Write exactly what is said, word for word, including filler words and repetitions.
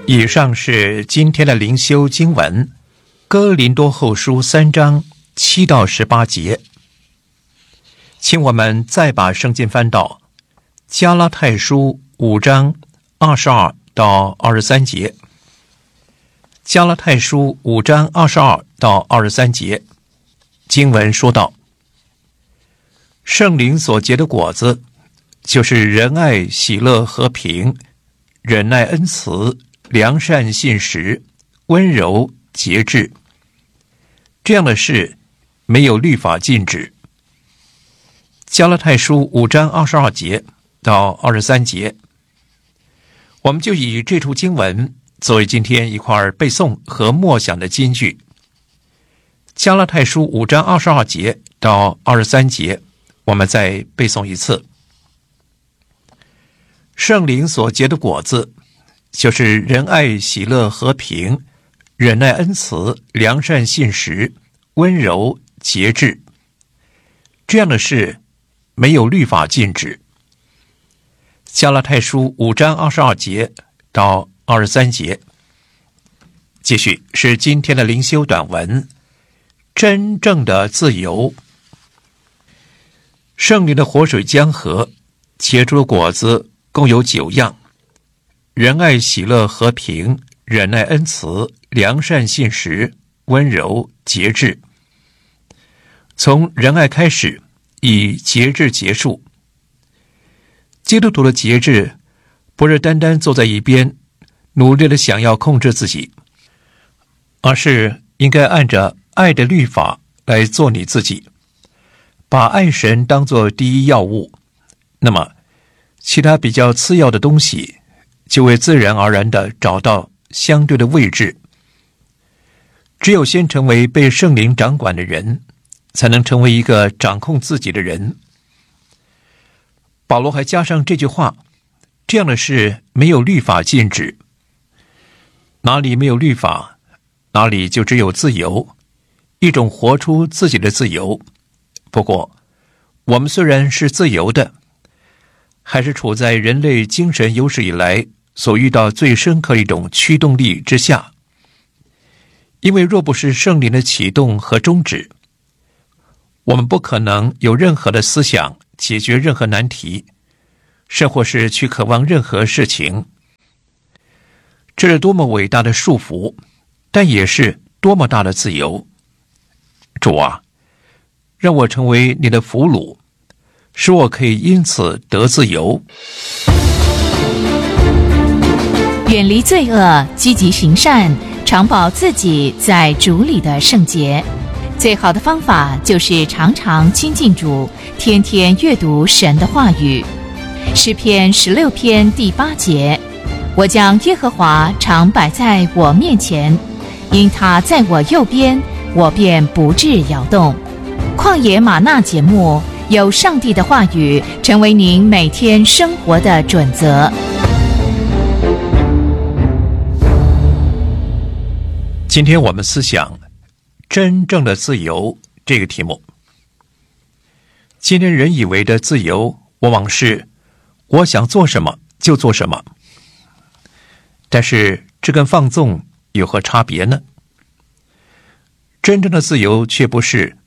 以上是今天的灵修经文，哥林多后书三章七到十八节。请我们再把圣经翻到加拉太书五章二十二到二十三节。加拉太书五章二十二到二十三节，经文说道：圣灵所结的果子，就是仁爱、喜乐、和平、忍耐、恩慈、良善、信实、温柔、节制。这样的事没有律法禁止。加拉太书五章二十二节到二十三节，我们就以这处经文作为今天一块背诵和默想的金句。加拉太书五章二十二节到二十三节，我们再背诵一次。圣灵所结的果子，就是仁爱、喜乐、和平、忍耐、恩慈、良善、信实、温柔、节制。这样的事没有律法禁止。加拉太书五章二十二节到二十三节。继续是今天的灵修短文，真正的自由。圣灵的活水江河结出的果子共有九样：仁爱、喜乐、和平、忍耐、恩慈、良善、信实、温柔、节制。从仁爱开始，以节制结束。基督徒的节制不是单单坐在一边努力的想要控制自己，而是应该按着爱的律法来做你自己，把爱神当作第一要务。那么其他比较次要的东西就会自然而然地找到相对的位置。只有先成为被圣灵掌管的人，才能成为一个掌控自己的人。保罗还加上这句话：这样的事没有律法禁止。哪里没有律法，哪里就只有自由，一种活出自己的自由。不过我们虽然是自由的，还是处在人类精神有史以来所遇到最深刻的一种驱动力之下。因为若不是圣灵的启动和终止，我们不可能有任何的思想解决任何难题，甚或是去渴望任何事情。这是多么伟大的束缚，但也是多么大的自由。主啊，让我成为你的俘虏，使我可以因此得自由。 远离罪恶，积极行善，常保自己在主里的圣洁。最好的方法就是常常亲近主，天天阅读神的话语。诗篇十六篇第八节：我将耶和华常摆在我面前，因他在我右边，我便不致摇动。旷野吗哪节目，有上帝的话语成为您每天生活的准则。 今天我们思想真正的自由这个题目。今天人以为的自由，往往是我想做什么就做什么。但是这跟放纵有何差别呢？真正的自由却不是